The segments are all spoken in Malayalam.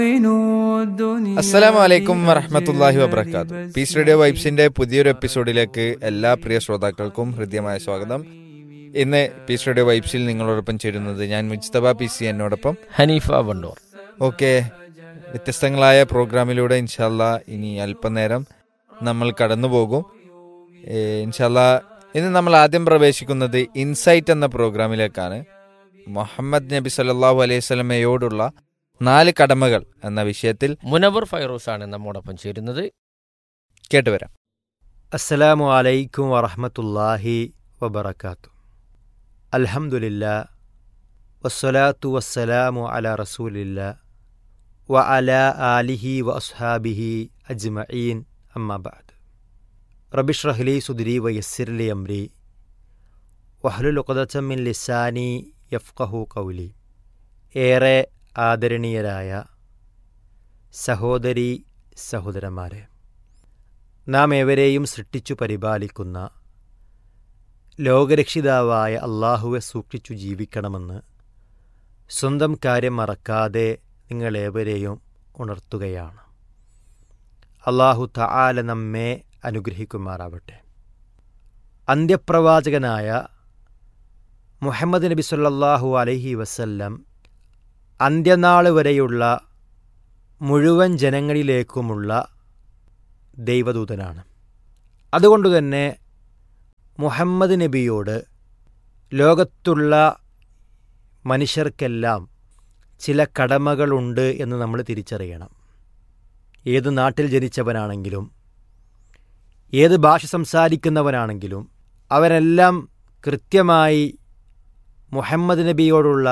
അസ്സലാമു അലൈക്കും വറഹ്മത്തുള്ളാഹി വബറകാതുഹു. പീസ് റേഡിയോ വൈബ്സിന്റെ പുതിയൊരു എപ്പിസോഡിലേക്ക് എല്ലാ പ്രിയ ശ്രോതാക്കൾക്കും ഹൃദ്യമായ സ്വാഗതം. ഇന്ന് പീസ് റേഡിയോ വൈബ്സിൽ നിങ്ങളോടൊപ്പം ചേരുന്നത് ഞാൻ മുജ്തബ PC, എന്നോടൊപ്പം ഹനീഫ വണ്ടൂർ. ഓക്കെ, വ്യത്യസ്തങ്ങളായ പ്രോഗ്രാമിലൂടെ ഇൻഷാല്ലാ ഇനി അല്പനേരം നമ്മൾ കടന്നു പോകും. ഇൻഷാല്ലാ ഇന്ന് നമ്മൾ ആദ്യം പ്രവേശിക്കുന്നത് ഇൻസൈറ്റ് എന്ന പ്രോഗ്രാമിലേക്കാണ്. മുഹമ്മദ് നബി സല്ലല്ലാഹു അലൈഹി വസല്ലമയോടുള്ള 4 കടമകൾ എന്ന വിഷയത്തിൽ മുനവർ ഫൈറൂസാണ് നമ്മോടൊപ്പം ചേരുന്നത്. കേട്ടുവരാം. അസ്സലാമു അലൈക്കും വറഹ്മത്തുള്ളാഹി വബറകാതുഹു. അൽഹംദുലില്ലാ വസ്സലാത്തു വസ്സലാമു അലാ റസൂലില്ലാ വ അലാ ആലിഹി വ അസ്ഹാബിഹി അജ്മഈൻ, അമ്മാ ബഅദ്. റബ്ബി ഇശ്റഹ് ലി സുദ്രി വയസ്സിർ ലി അംരി വഹ്ലുൽ ഉഖ്ദതം മിൻ ലിസാനി യഫ്ഖഹു ഖൗലി. ഏറെ ആദരണീയരായ സഹോദരീ സഹോദരന്മാരെ, നാം ഏവരെയും സൃഷ്ടിച്ചു പരിപാലിക്കുന്ന ലോകരക്ഷിതാവായ അള്ളാഹുവെ സൂക്ഷിച്ചു ജീവിക്കണമെന്ന് സ്വന്തം കാര്യം മറക്കാതെ നിങ്ങളേവരെയും ഉണർത്തുകയാണ്. അള്ളാഹു തആല നമ്മെ അനുഗ്രഹിക്കുമാറാവട്ടെ. അന്ത്യപ്രവാചകനായ മുഹമ്മദ് നബി സല്ലല്ലാഹു അലൈഹി വസല്ലം അന്ത്യനാൾ വരെയുള്ള മുഴുവൻ ജനങ്ങളിലേക്കുമുള്ള ദൈവദൂതനാണ്. അതുകൊണ്ടുതന്നെ മുഹമ്മദ് നബിയോട് ലോകത്തുള്ള മനുഷ്യർക്കെല്ലാം ചില കടമകളുണ്ട് എന്ന് നമ്മൾ തിരിച്ചറിയണം. ഏത് നാട്ടിൽ ജനിച്ചവനാണെങ്കിലും ഏത് ഭാഷ സംസാരിക്കുന്നവനാണെങ്കിലും അവരെല്ലാം കൃത്യമായി മുഹമ്മദ് നബിയോടുള്ള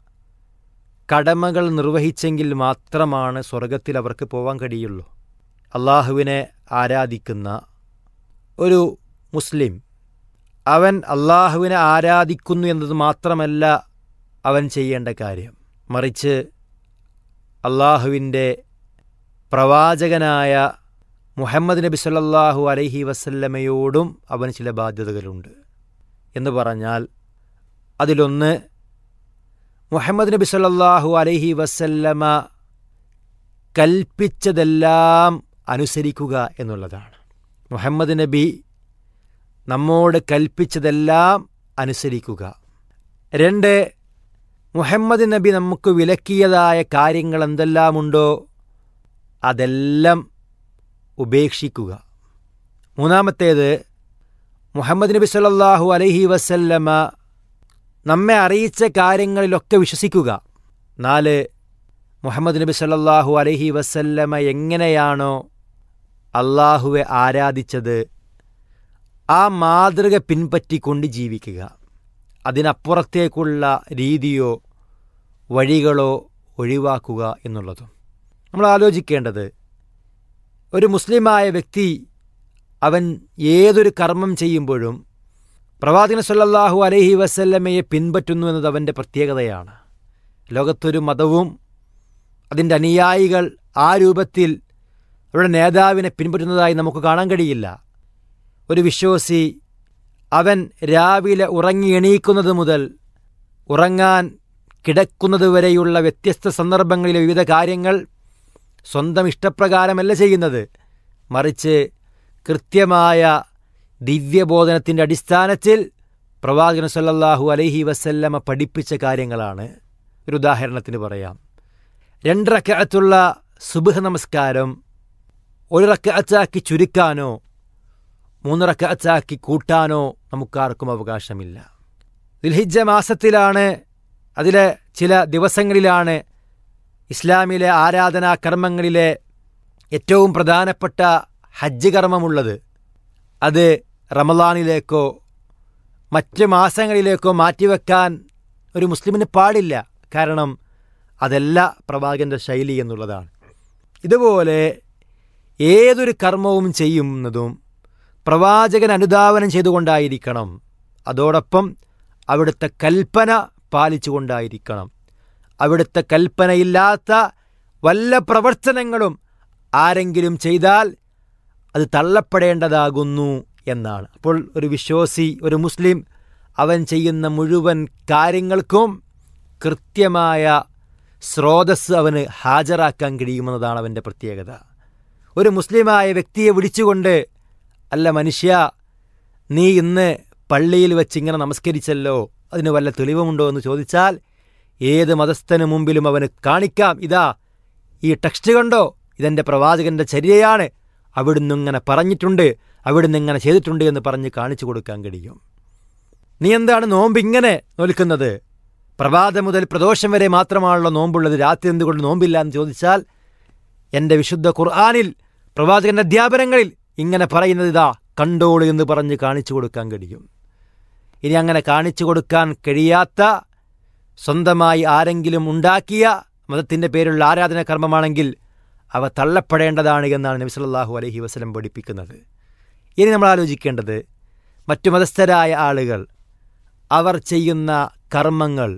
കടമകൾ നിർവഹിച്ചെങ്കിൽ മാത്രമാണ് സ്വർഗത്തിൽ അവർക്ക് പോകാൻ കഴിയുള്ളൂ. അള്ളാഹുവിനെ ആരാധിക്കുന്ന ഒരു മുസ്ലിം അവൻ അള്ളാഹുവിനെ ആരാധിക്കുന്നു എന്നത് മാത്രമല്ല അവൻ ചെയ്യേണ്ട കാര്യം, മറിച്ച് അള്ളാഹുവിൻ്റെ പ്രവാചകനായ മുഹമ്മദ് നബി സല്ലല്ലാഹു അലൈഹി വസല്ലമയോടും അവന് ചില ബാധ്യതകളുണ്ട്. എന്ന് പറഞ്ഞാൽ അതിലൊന്ന്, മുഹമ്മദ് നബി സല്ലല്ലാഹു അലൈഹി വസല്ലമ കൽപ്പിച്ചതെല്ലാം അനുസരിക്കുക എന്നുള്ളതാണ്. മുഹമ്മദ് നബി നമ്മോട് കൽപ്പിച്ചതെല്ലാം അനുസരിക്കുക. 2, മുഹമ്മദ് നബി നമുക്ക് വിലക്കിയതായ കാര്യങ്ങൾ എന്തെല്ലാമുണ്ടോ അതെല്ലാം ഉപേക്ഷിക്കുക. 3, മുഹമ്മദ് നബി സല്ലല്ലാഹു അലൈഹി വസല്ലമ നമ്മെ അറിയിച്ച കാര്യങ്ങളിലൊക്കെ വിശ്വസിക്കുക. 4, മുഹമ്മദ് നബി സല്ലല്ലാഹു അലൈഹി വസല്ലമ എങ്ങനെയാണോ അള്ളാഹുവെ ആരാധിച്ചത് ആ മാതൃക പിൻപറ്റിക്കൊണ്ട് ജീവിക്കുക. അതിനപ്പുറത്തേക്കുള്ള രീതിയോ വഴികളോ ഒഴിവാക്കുക എന്നുള്ളതും. നമ്മൾ ആലോചിക്കേണ്ടത്, ഒരു മുസ്ലിമായ വ്യക്തി അവൻ ഏതൊരു കർമ്മം ചെയ്യുമ്പോഴും പ്രവാചകൻ സല്ലല്ലാഹു അലൈഹി വസല്ലമയെ പിൻപറ്റുന്നു എന്നത് അവൻ്റെ പ്രത്യേകതയാണ്. ലോകത്തൊരു മതവും അതിൻ്റെ അനുയായികൾ ആ രൂപത്തിൽ അവരുടെ നേതാവിനെ പിൻപറ്റുന്നതായി നമുക്ക് കാണാൻ കഴിയില്ല. ഒരു വിശ്വാസി അവൻ രാവിലെ ഉറങ്ങി എണീക്കുന്നത് മുതൽ ഉറങ്ങാൻ കിടക്കുന്നത് വരെയുള്ള വ്യത്യസ്ത സന്ദർഭങ്ങളിലെ വിവിധ കാര്യങ്ങൾ സ്വന്തം ഇഷ്ടപ്രകാരമല്ല ചെയ്യുന്നത്, മറിച്ച് കൃത്യമായ ദിവ്യബോധനത്തിൻ്റെ അടിസ്ഥാനത്തിൽ പ്രവാചകൻ സല്ലല്ലാഹു അലൈഹി വസല്ലമ പഠിപ്പിച്ച കാര്യങ്ങളാണ്. ഒരു ഉദാഹരണത്തിന് പറയാം, 2 റക്അത്തുള്ള സുബ്ഹ് നമസ്കാരം 1 റക്അത്താക്കി ചുരുക്കാനോ 3 റക്അത്താക്കി കൂട്ടാനോ നമുക്കാർക്കും അവകാശമില്ല. ദുൽഹിജ്ജ മാസത്തിലാണ്, അതിലെ ചില ദിവസങ്ങളിലാണ് ഇസ്ലാമിലെ ആരാധനാ കർമ്മങ്ങളിലെ ഏറ്റവും പ്രധാനപ്പെട്ട ഹജ്ജ് കർമ്മമുള്ളത്. അത് റമളാനിലേക്കോ മറ്റ് മാസങ്ങളിലേക്കോ മാറ്റിവെക്കാൻ ഒരു മുസ്ലിമിന് പാടില്ല. കാരണം അതല്ല പ്രവാചകൻ്റെ ശൈലി എന്നുള്ളതാണ്. ഇതുപോലെ ഏതൊരു കർമ്മവും ചെയ്യുന്നതും പ്രവാചകൻ അനുധാവനം ചെയ്തുകൊണ്ടായിരിക്കണം. അതോടൊപ്പം അവിടുത്തെ കൽപ്പന പാലിച്ചുകൊണ്ടായിരിക്കണം. അവിടുത്തെ കൽപ്പനയില്ലാത്ത വല്ല പ്രവർത്തനങ്ങളും ആരെങ്കിലും ചെയ്താൽ അത് തള്ളപ്പെടേണ്ടതാകുന്നു എന്നാണ്. അപ്പോൾ ഒരു വിശ്വാസി, ഒരു മുസ്ലിം, അവൻ ചെയ്യുന്ന മുഴുവൻ കാര്യങ്ങൾക്കും കൃത്യമായ സ്രോതസ് അവന് ഹാജരാക്കാൻ കഴിയുമെന്നതാണ് അവൻ്റെ പ്രത്യേകത. ഒരു മുസ്ലിമായ വ്യക്തിയെ വിളിച്ചുകൊണ്ട്, അല്ല മനുഷ്യ, നീ ഇന്ന് പള്ളിയിൽ വെച്ച് ഇങ്ങനെ നമസ്കരിച്ചല്ലോ, അതിന് വല്ല തെളിവുമുണ്ടോ എന്ന് ചോദിച്ചാൽ ഏത് മതസ്ഥന് മുമ്പിലും അവന് കാണിക്കാം, ഇതാ ഈ ടെക്സ്റ്റ് കണ്ടോ, ഇതെൻ്റെ പ്രവാചകൻ്റെ ചര്യയാണ്, അവിടുന്ന് ഇങ്ങനെ പറഞ്ഞിട്ടുണ്ട്, അവിടുന്ന് ഇങ്ങനെ ചെയ്തിട്ടുണ്ട് എന്ന് പറഞ്ഞ് കാണിച്ചു കൊടുക്കാൻ കഴിയും. നീ എന്താണ് നോമ്പ് ഇങ്ങനെ നോൽക്കുന്നത്? പ്രഭാതം മുതൽ പ്രദോഷം വരെ മാത്രമാണല്ലോ നോമ്പുള്ളത്, രാത്രി എന്തുകൊണ്ട് നോമ്പില്ല എന്ന് ചോദിച്ചാൽ എൻ്റെ വിശുദ്ധ ഖുർആനിൽ പ്രവാചകൻ്റെ അധ്യാപനങ്ങളിൽ ഇങ്ങനെ പറയുന്നത് ഇതാ കണ്ടോളൂ എന്ന് പറഞ്ഞ് കാണിച്ചു കൊടുക്കാൻ കഴിയും. ഇനി അങ്ങനെ കാണിച്ചു കൊടുക്കാൻ കഴിയാത്ത, സ്വന്തമായി ആരെങ്കിലും ഉണ്ടാക്കിയ മതത്തിൻ്റെ പേരിലുള്ള ആരാധന കർമ്മമാണെങ്കിൽ അവ തള്ളപ്പെടേണ്ടതാണ് എന്നാണ് നബി സല്ലല്ലാഹു അലൈഹി വസല്ലം പഠിപ്പിക്കുന്നത്. ഇനി നമ്മൾ ആലോചിക്കേണ്ടത്, മറ്റു മതസ്ഥരായ ആളുകൾ അവർ ചെയ്യുന്ന കർമ്മങ്ങൾ,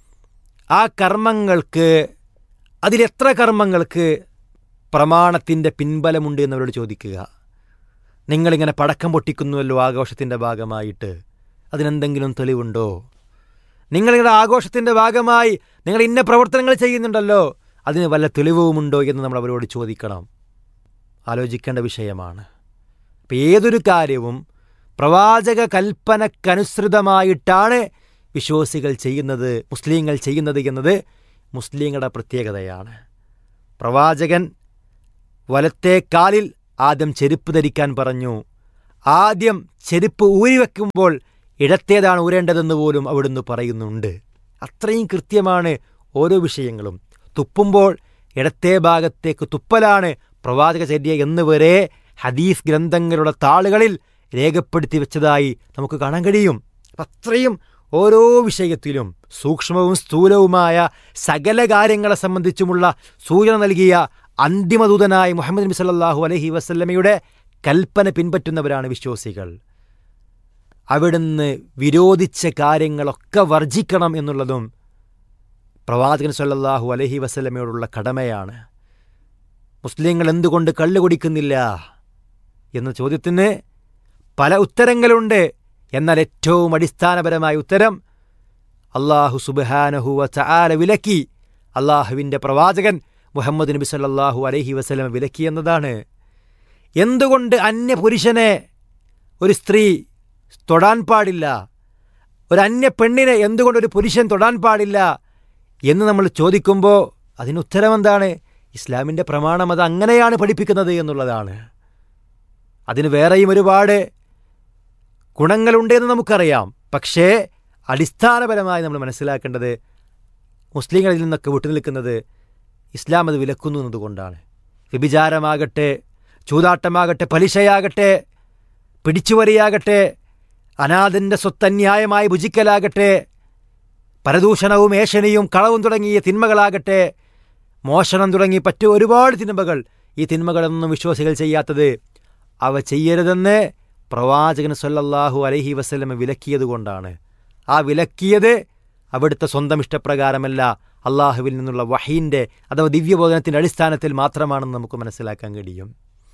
ആ കർമ്മങ്ങൾക്ക്, അതിലെത്ര കർമ്മങ്ങൾക്ക് പ്രമാണത്തിൻ്റെ പിൻബലമുണ്ട് എന്നവരോട് ചോദിക്കുക. നിങ്ങളിങ്ങനെ പടക്കം പൊട്ടിക്കുന്നുവല്ലോ ആഘോഷത്തിൻ്റെ ഭാഗമായിട്ട്, അതിനെന്തെങ്കിലും തെളിവുണ്ടോ? നിങ്ങളിങ്ങനെ ആഘോഷത്തിൻ്റെ ഭാഗമായി നിങ്ങൾ ഇന്ന പ്രവർത്തനങ്ങൾ ചെയ്യുന്നുണ്ടല്ലോ, അതിന് വല്ല തെളിവുമുണ്ടോ എന്ന് നമ്മൾ അവരോട് ചോദിക്കണം. ആലോചിക്കേണ്ട വിഷയമാണ്. അപ്പം ഏതൊരു കാര്യവും പ്രവാചക കൽപ്പനക്കനുസൃതമായിട്ടാണ് വിശ്വാസികൾ ചെയ്യുന്നത്, മുസ്ലിങ്ങൾ ചെയ്യുന്നത് എന്നത് മുസ്ലിങ്ങളുടെ പ്രത്യേകതയാണ്. പ്രവാചകൻ വലത്തെ കാലിൽ ആദ്യം ചെരുപ്പ് ധരിക്കാൻ പറഞ്ഞു. ആദ്യം ചെരുപ്പ് ഊരിവെക്കുമ്പോൾ ഇടത്തേതാണ് ഊരേണ്ടതെന്ന് പോലും അവിടുന്ന് പറയുന്നുണ്ട്. അത്രയും കൃത്യമാണ് ഓരോ വിഷയങ്ങളും. തുപ്പുമ്പോൾ ഇടത്തെ ഭാഗത്തേക്ക് തുപ്പലാണ് പ്രവാചകചര്യ എന്ന് വരെ ഹദീസ് ഗ്രന്ഥങ്ങളുടെ താളുകളിൽ രേഖപ്പെടുത്തി വെച്ചതായി നമുക്ക് കാണാൻ കഴിയും. അത്രയും ഓരോ വിഷയത്തിലും സൂക്ഷ്മവും സ്ഥൂലവുമായ സകല കാര്യങ്ങളെ സംബന്ധിച്ചുമുള്ള സൂചന നൽകിയ അന്തിമദൂതനായ മുഹമ്മദ് നബി സല്ലല്ലാഹു അലൈഹി വസല്ലമയുടെ കൽപ്പന പിൻപറ്റുന്നവരാണ് വിശ്വാസികൾ. അവിടുന്ന് വിരോധിച്ച കാര്യങ്ങളൊക്കെ വർജിക്കണം എന്നുള്ളതും പ്രവാചകൻ സല്ലല്ലാഹു അലൈഹി വസല്ലമയോടുള്ള കടമയാണ്. മുസ്ലിങ്ങൾ എന്തുകൊണ്ട് കള്ളു കുടിക്കുന്നില്ല എന്ന ചോദ്യത്തിന് പല ഉത്തരങ്ങളുണ്ട്. എന്നാൽ ഏറ്റവും അടിസ്ഥാനപരമായ ഉത്തരം അല്ലാഹു സുബ്ഹാനഹു വ തആല വിലക്കി, അള്ളാഹുവിൻ്റെ പ്രവാചകൻ മുഹമ്മദ് നബി സല്ലല്ലാഹു അലൈഹി വസല്ലം വിലക്കി എന്നതാണ്. എന്തുകൊണ്ട് അന്യ പുരുഷനെ ഒരു സ്ത്രീ തൊടാൻ പാടില്ല, ഒരു അന്യ പെണ്ണിനെ എന്തുകൊണ്ടൊരു പുരുഷൻ തൊടാൻ പാടില്ല എന്ന് നമ്മൾ ചോദിക്കുമ്പോൾ അതിന് ഉത്തരം എന്താണ്? ഇസ്ലാമിൻ്റെ പ്രമാണം അത് അങ്ങനെയാണ് പഠിപ്പിക്കുന്നത് എന്നുള്ളതാണ്. അതിന് വേറെയും ഒരുപാട് ഗുണങ്ങളുണ്ടെന്ന് നമുക്കറിയാം. പക്ഷേ അടിസ്ഥാനപരമായി നമ്മൾ മനസ്സിലാക്കേണ്ടത് മുസ്ലിങ്ങളിൽ നിന്നൊക്കെ വിട്ടുനിൽക്കുന്നത് ഇസ്ലാം അത് വിലക്കുന്നു എന്നതുകൊണ്ടാണ്. വ്യഭിചാരമാകട്ടെ, ചൂതാട്ടമാകട്ടെ, പലിശയാകട്ടെ, പിടിച്ചുവരിയാകട്ടെ, അനാഥൻ്റെ സ്വത്തന്യായമായി ഭുജിക്കലാകട്ടെ, പരദൂഷണവും ഏഷണിയും കളവും തുടങ്ങിയ തിന്മകളാകട്ടെ, മോഷണം തുടങ്ങി മറ്റു ഒരുപാട് തിന്മകൾ, ഈ തിന്മകളൊന്നും വിശ്വാസികൾ ചെയ്യാത്തത് അവ ചെയ്യരുതെന്ന് പ്രവാചകൻ സല്ലല്ലാഹു അലൈഹി വസല്ലം വിലക്കിയതുകൊണ്ടാണ്. ആ വിലക്കിയത് അവിടുത്തെ സ്വന്തം ഇഷ്ടപ്രകാരമല്ല, അള്ളാഹുവിൽ നിന്നുള്ള വഹീൻ്റെ അഥവാ ദിവ്യബോധനത്തിൻ്റെ അടിസ്ഥാനത്തിൽ മാത്രമാണെന്ന് നമുക്ക് മനസ്സിലാക്കാൻ കഴിയും.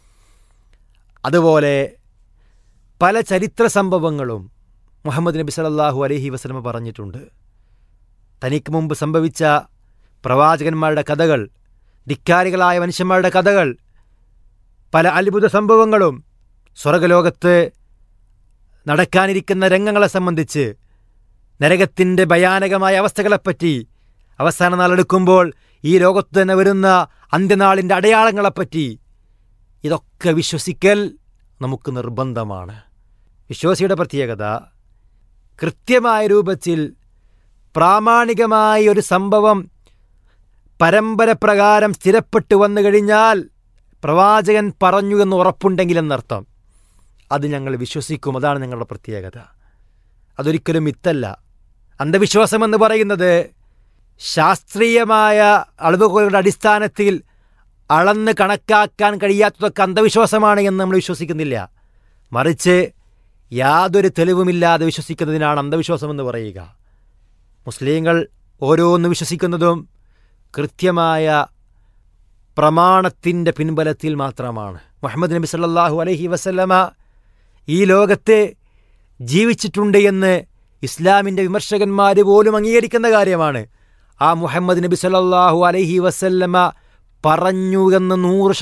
അതുപോലെ പല ചരിത്ര സംഭവങ്ങളും മുഹമ്മദ് നബി സല്ലല്ലാഹു അലൈഹി വസല്ലം പറഞ്ഞിട്ടുണ്ട്. തനിക്ക് മുമ്പ് സംഭവിച്ച പ്രവാചകന്മാരുടെ കഥകൾ, ധിക്കാരികളായ മനുഷ്യന്മാരുടെ കഥകൾ, പല അത്ഭുത സംഭവങ്ങളും, സ്വർഗലോകത്ത് നടക്കാനിരിക്കുന്ന രംഗങ്ങളെ സംബന്ധിച്ച്, നരകത്തിൻ്റെ ഭയാനകമായ അവസ്ഥകളെപ്പറ്റി, അവസാന നാളെടുക്കുമ്പോൾ ഈ ലോകത്ത് തന്നെ വരുന്ന അന്ത്യനാളിൻ്റെ അടയാളങ്ങളെപ്പറ്റി, ഇതൊക്കെ വിശ്വസിക്കൽ നമുക്ക് നിർബന്ധമാണ്. വിശ്വാസിയുടെ പ്രത്യേകത കൃത്യമായ രൂപത്തിൽ പ്രാമാണികമായ ഒരു സംഭവം പരമ്പര പ്രകാരം സ്ഥിരപ്പെട്ടു വന്നു കഴിഞ്ഞാൽ പ്രവാചകൻ പറഞ്ഞു എന്ന് ഉറപ്പുണ്ടെങ്കിൽ എന്നർത്ഥം. അത് ഞങ്ങൾ വിശ്വസിക്കും. അതാണ് ഞങ്ങളുടെ പ്രത്യേകത. അതൊരിക്കലും മിത്തല്ല. അന്ധവിശ്വാസമെന്ന് പറയുന്നത് ശാസ്ത്രീയമായ അളവുകളുടെ അടിസ്ഥാനത്തിൽ അളന്ന് കണക്കാക്കാൻ കഴിയാത്തതൊക്കെ അന്ധവിശ്വാസമാണ് എന്ന് നമ്മൾ വിശ്വസിക്കുന്നില്ല. മറിച്ച് യാതൊരു തെളിവുമില്ലാതെ വിശ്വസിക്കുന്നതിനാണ് അന്ധവിശ്വാസമെന്ന് പറയുക. മുസ്ലിങ്ങൾ ഓരോന്ന് വിശ്വസിക്കുന്നതും കൃത്യമായ പ്രമാണത്തിൻ്റെ പിൻബലത്തിൽ മാത്രമാണ്. മുഹമ്മദ് നബി സല്ലല്ലാഹു അലൈഹി വസല്ലമ ഈ ലോകത്ത് ജീവിച്ചിട്ടുണ്ട് എന്ന് ഇസ്ലാമിൻ്റെ വിമർശകന്മാർ പോലും അംഗീകരിക്കുന്ന കാര്യമാണ്. ആ മുഹമ്മദ് നബി സല്ലല്ലാഹു അലൈഹി വസല്ലമ പറഞ്ഞു എന്ന്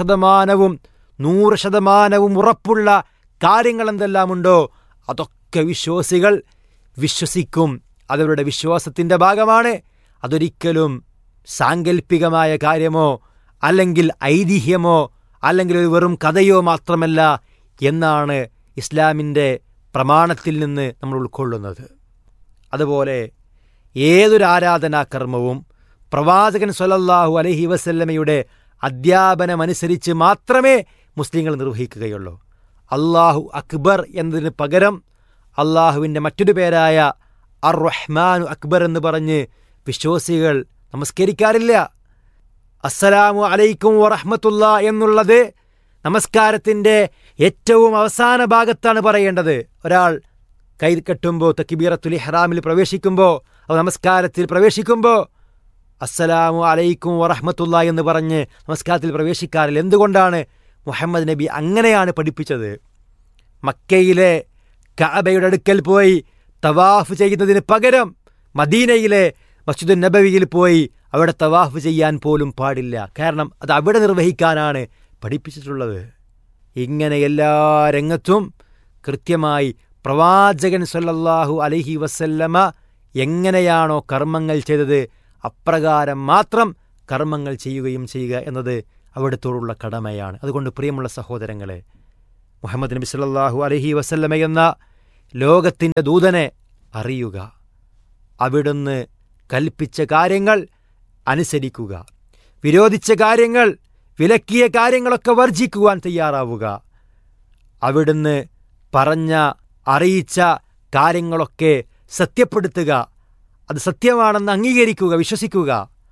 100% ഉറപ്പുള്ള കാര്യങ്ങൾ എന്തെല്ലാമുണ്ടോ അതൊക്കെ വിശ്വാസികൾ വിശ്വസിക്കും. അതവരുടെ വിശ്വാസത്തിൻ്റെ ഭാഗമാണ്. അതൊരിക്കലും സാങ്കല്പികമായ കാര്യമോ അല്ലെങ്കിൽ ഐതിഹ്യമോ അല്ലെങ്കിൽ ഒരു വെറും കഥയോ മാത്രമല്ല എന്നാണ് ഇസ്ലാമിൻ്റെ പ്രമാണത്തിൽ നിന്ന് നമ്മൾ ഉൾക്കൊള്ളുന്നത്. അതുപോലെ ഏതൊരു ആരാധനാകർമ്മവും പ്രവാചകൻ സ്വല്ലല്ലാഹു അലൈഹി വസല്ലമയുടെ അധ്യാപനമനുസരിച്ച് മാത്രമേ മുസ്ലിങ്ങൾ നിർവഹിക്കുകയുള്ളൂ. അല്ലാഹു അക്ബർ എന്നതിന് പകരം അള്ളാഹുവിൻ്റെ മറ്റൊരു പേരായ അർ റഹ്മാനു അക്ബർ എന്ന് പറഞ്ഞ് വിശ്വാസികൾ നമസ്കരിക്കാറില്ല. അസ്സലാമു അലൈക്കും വറഹ്മത്തുള്ള എന്നുള്ളത് നമസ്കാരത്തിൻ്റെ ഏറ്റവും അവസാന ഭാഗത്താണ് പറയേണ്ടത്. ഒരാൾ കൈ കെട്ടുമ്പോൾ തക്ബീറത്തുൽ ഇഹ്റാമിൽ പ്രവേശിക്കുമ്പോൾ നമസ്കാരത്തിൽ പ്രവേശിക്കുമ്പോൾ അസ്സലാമു അലൈക്കും വറഹ്മത്തുള്ള എന്ന് പറഞ്ഞ് നമസ്കാരത്തിൽ പ്രവേശിക്കാറില്ല. എന്തുകൊണ്ടാണ്? മുഹമ്മദ് നബി അങ്ങനെയാണ് പഠിപ്പിച്ചത്. മക്കയിലെ കഅബയുടെ അടുക്കൽ പോയി തവാഫ് ചെയ്യുന്നതിന് പകരം മദീനയിലെ മസ്ജിദുൻ നബവിയിൽ പോയി അവിടെ തവാഫ് ചെയ്യാൻ പോലും പാടില്ല. കാരണം അത് അവിടെ നിർവഹിക്കാനാണ് പഠിപ്പിച്ചിട്ടുള്ളത്. ഇങ്ങനെ എല്ലാ രംഗത്തും കൃത്യമായി പ്രവാചകൻ സ്വല്ലല്ലാഹു അലൈഹി വസല്ലമ എങ്ങനെയാണോ കർമ്മങ്ങൾ ചെയ്തത് അപ്രകാരം മാത്രം കർമ്മങ്ങൾ ചെയ്യുകയും ചെയ്യുക എന്നത് അവിടുത്തോടുള്ള കടമയാണ്. അതുകൊണ്ട് പ്രിയമുള്ള സഹോദരങ്ങളെ, മുഹമ്മദ് നബി സല്ലല്ലാഹു അലൈഹി വസല്ലമ എന്ന ലോകത്തിൻ്റെ ദൂതനെ അറിയുക, അവിടുന്ന് കൽപ്പിച്ച കാര്യങ്ങൾ അനുസരിക്കുക, വിരോധിച്ച കാര്യങ്ങൾ വിലക്കിയ കാര്യങ്ങളൊക്കെ വർജിക്കുവാൻ തയ്യാറാവുക, അവിടുന്ന് പറഞ്ഞ അറിയിച്ച കാര്യങ്ങളൊക്കെ സത്യപ്പെടുത്തുക, അത് സത്യമാണെന്ന് അംഗീകരിക്കുക, വിശ്വസിക്കുക.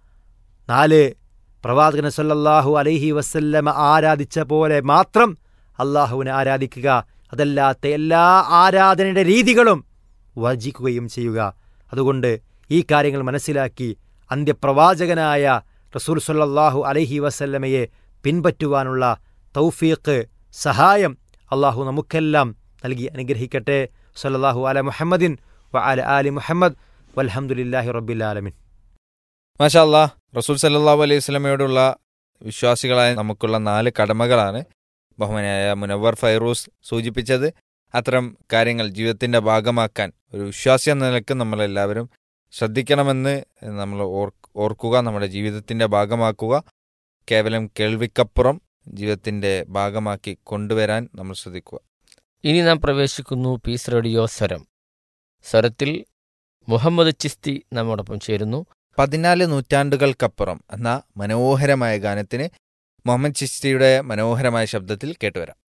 4 പ്രവാചകൻ സല്ലല്ലാഹു അലൈഹി വസല്ലമ ആരാധിച്ച പോലെ മാത്രം അള്ളാഹുവിനെ ആരാധിക്കുക. അതല്ലാത്ത എല്ലാ ആരാധനയുടെ രീതികളും വർജിക്കുകയും ചെയ്യുക. അതുകൊണ്ട് ഈ കാര്യങ്ങൾ മനസ്സിലാക്കി അന്ത്യപ്രവാചകനായ റസൂൽ സല്ലല്ലാഹു അലൈഹി വസല്ലമയെ പിൻപറ്റുവാനുള്ള തൗഫീഖ്, സഹായം അള്ളാഹു നമുക്കെല്ലാം നൽകി അനുഗ്രഹിക്കട്ടെ. സല്ലല്ലാഹു അലാ മുഹമ്മദിൻ വ അലാ ആലി മുഹമ്മദ് വൽഹംദുലില്ലാഹി റബ്ബിൽ ആലമീൻ. മാഷാ അല്ലാഹ്, റസൂൽ സല്ലല്ലാഹു അലൈഹി വസല്ലമയോടുള്ള വിശ്വാസികളായ നമുക്കുള്ള 4 കടമകളാണ് ബഹുമാനായ മുനവ്വർ ഫൈറൂസ് സൂചിപ്പിച്ചത്. അത്തരം കാര്യങ്ങൾ ജീവിതത്തിൻ്റെ ഭാഗമാക്കാൻ ഒരു വിശ്വാസി എന്ന നിലക്ക് നമ്മളെല്ലാവരും ശ്രദ്ധിക്കണമെന്ന് നമ്മൾ ഓർക്കുക, നമ്മുടെ ജീവിതത്തിൻ്റെ ഭാഗമാക്കുക. കേവലം കേൾവിക്കപ്പുറം ജീവിതത്തിൻ്റെ ഭാഗമാക്കി കൊണ്ടുവരാൻ നമ്മൾ ശ്രദ്ധിക്കുക. ഇനി നാം പ്രവേശിക്കുന്നു പീസ് റേഡിയോ സ്വരം. സ്വരത്തിൽ മുഹമ്മദ് ചിസ്തി നമ്മോടൊപ്പം ചേരുന്നു. 14 നൂറ്റാണ്ടുകൾക്കപ്പുറം എന്ന മനോഹരമായ ഗാനത്തിന് മുഹമ്മദ് ചിസ്തിയുടെ മനോഹരമായ ശബ്ദത്തിൽ കേട്ടുവരാം.